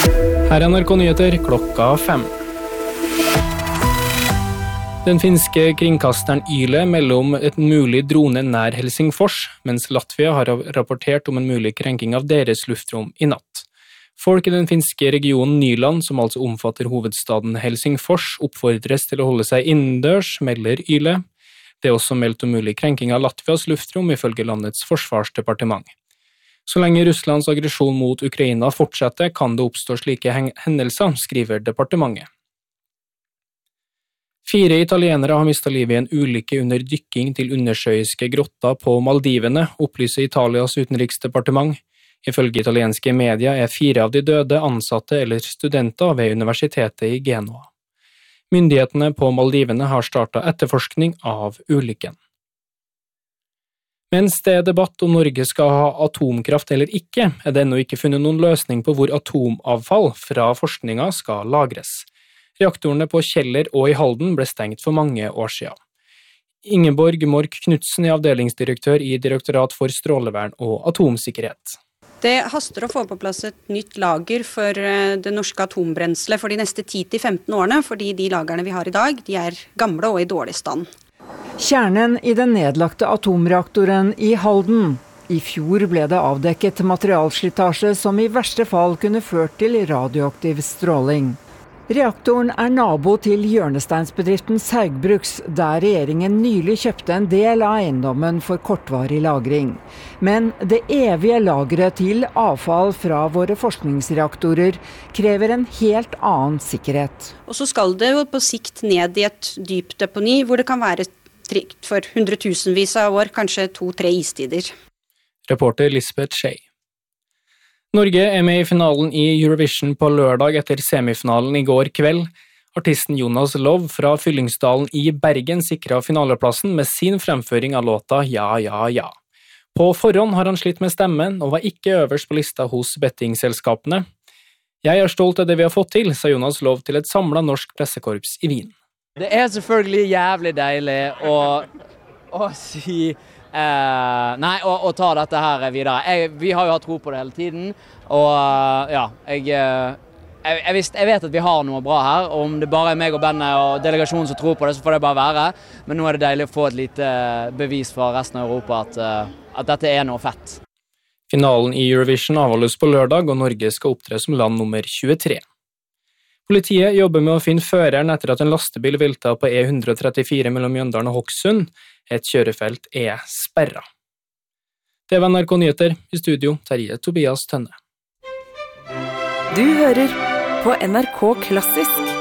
Her NRK Nyheter klokka 5. Den finske kringkasteren Yle melder om et mulig drone nær Helsingfors, mens Latvia har rapportert om en mulig krenking av deres luftrom i natt. Folk i den finske regionen Nyland, som altså omfatter hovedstaden Helsingfors, oppfordres til å holde seg innendørs, melder Yle. Det er også meldt om mulig krenking av Latvias luftrom, ifølge landets forsvarsdepartement. Så lenge Russlands aggresjon mot Ukraina fortsetter, kan det oppstå slike hendelser, skriver departementet. 4 italienere har mistet livet i en ulykke under dykking til undersjøiske grotter på Maldivene, opplyser Italias utenriksdepartement. Ifølge italienske medier er 4 av de døde ansatte eller studenter ved universitetet i Genua. Myndighetene på Maldivene har startet etterforskning av ulykken. Mens det er debatt om Norge skal ha atomkraft eller ikke, er det ennå ikke funnet noen løsning på hvor atomavfall fra forskningen skal lagres. Reaktorene på Kjeller og i Halden ble stengt for mange år siden. Ingeborg Mork Knudsen er avdelingsdirektør i Direktorat for strålevern og atomsikkerhet. Det haster å få på plass et nytt lager for det norske atombrenselet for de neste 10-15 årene, fordi de lagrene vi har i dag, de er gamle og i dårlig stand. Kjernen i den nedlagte atomreaktoren i Halden. I fjor ble det avdekket materialslitasje som i verste fall kunne ført til radioaktiv stråling. Reaktoren er nabo til hjørnesteinsbedriften Saugbrugs, der regjeringen nylig kjøpte en del av eiendommen for kortvarig lagring. Men det evige lageret til avfall fra våre forskningsreaktorer krever en helt annen sikkerhet. Og så skal det jo på sikt ned i et dypt deponi, hvor det kan være trygt for hundretusenvis av år, kanskje 2-3 istider. Reporter Lisbeth Skei. Norge er med i finalen i Eurovision på lørdag etter semifinalen i går kveld. Artisten Jonas Love fra Fyllingsdalen i Bergen sikret finaleplassen med sin fremføring av låta Ja, ja, ja. På forhånd har han slitt med stemmen og var ikke øverst på lista hos bettingselskapene. Jeg er stolt av det vi har fått til, sa Jonas Love til et samlet norsk pressekorps i Wien. Det er selvfølgelig jævlig deilig å si... å ta dette her videre. Vi har jo hatt tro på det hele tiden, og jeg vet at vi har noe bra her, og om det bare er meg og bandet og delegasjonen som tror på det, så får det bare være, men nå er det deilig å få et lite bevis fra resten av Europa at dette er noe fett. Finalen i Eurovision avholdes på lørdag, og Norge skal opptre som land nummer 23. Politiet jobber med å finne føreren etter at en lastebil velta på E134 mellom Mjøndalen og Hokksund. Et kjørefelt er sperret. Det var NRK Nyheter. I studio, Terje Tobias Tønne. Du hører på NRK Klassisk.